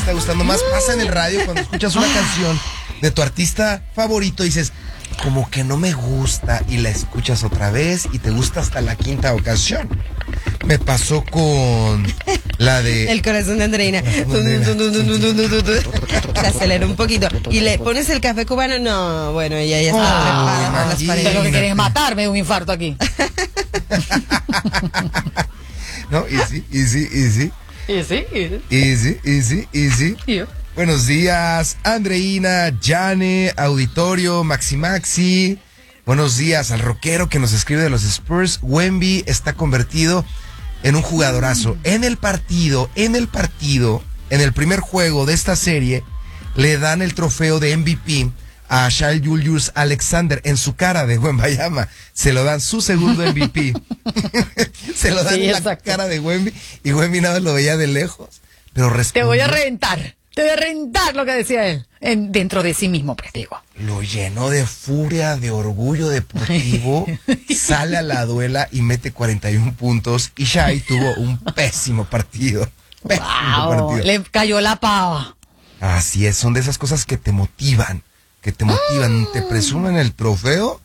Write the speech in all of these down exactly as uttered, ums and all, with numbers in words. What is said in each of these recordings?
está gustando más. Pasa en el radio cuando escuchas una canción de tu artista favorito y dices, como que no me gusta, y la escuchas otra vez y te gusta hasta la quinta ocasión. Me pasó con la de... El corazón de Andreina. Se acelera un poquito. Y le pones el café cubano. No, bueno, ella ya está Oh, trepada por las paredes. Lo que querés es matarme de un infarto aquí. No, y sí, y sí, y sí. Y sí, y sí. Y sí, y sí, y sí. Y yo. Buenos días, Andreina, Jane, auditorio, Maxi Maxi. Buenos días al rockero que nos escribe de los Spurs. Wemby está convertido en un jugadorazo. En el partido, en el partido, en el primer juego de esta serie, le dan el trofeo de M V P a Shai Julius Alexander en su cara de Wembayama. Se lo dan su segundo M V P. Se lo dan Sí, en la exacto. cara de Wemby y Wemby nada más lo veía de lejos. Pero Te respondió. voy a reventar. Te voy a reventar lo que decía él. En, dentro de sí mismo, pues digo. Lo llenó de furia, de orgullo deportivo, sale a la duela y mete cuarenta y uno puntos. Y Shai tuvo un pésimo partido. Pésimo Wow, partido. le cayó la pava. Así es, son de esas cosas que te motivan, que te motivan, te presumen el trofeo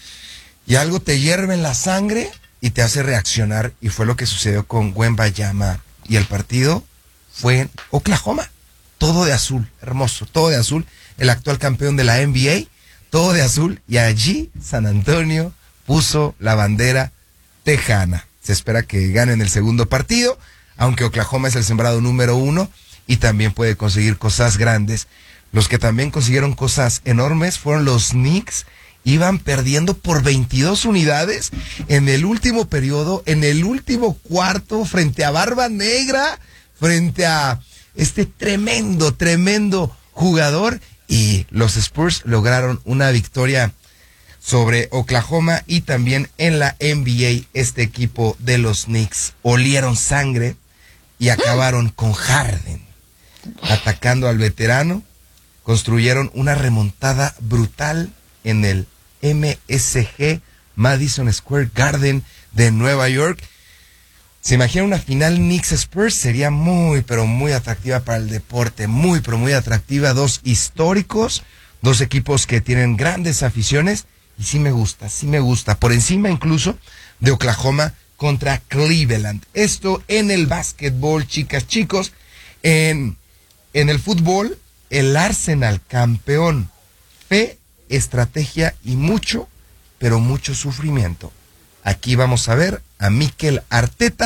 y algo te hierve en la sangre y te hace reaccionar. Y fue lo que sucedió con Wembayama. Y el partido fue en Oklahoma. Todo de azul, hermoso, todo de azul. El actual campeón de la N B A, todo de azul. Y allí San Antonio puso la bandera tejana. Se espera que ganen el segundo partido, aunque Oklahoma es el sembrado número uno y también puede conseguir cosas grandes. Los que también consiguieron cosas enormes fueron los Knicks. Iban perdiendo por veintidós unidades en el último periodo, en el último cuarto, frente a Barba Negra, frente a este tremendo, tremendo jugador, y los Spurs lograron una victoria sobre Oklahoma y también en la N B A este equipo de los Knicks olieron sangre y acabaron con Harden atacando al veterano, construyeron una remontada brutal en el M S G Madison Square Garden de Nueva York. ¿Se imagina una final Knicks-Spurs? Sería muy, pero muy atractiva para el deporte. Muy, pero muy atractiva. Dos históricos, dos equipos que tienen grandes aficiones. Y sí me gusta, sí me gusta. Por encima incluso de Oklahoma contra Cleveland. Esto en el básquetbol, chicas, chicos. En, en el fútbol, el Arsenal campeón. Fe, estrategia y mucho, pero mucho sufrimiento. Aquí vamos a ver a Mikel Arteta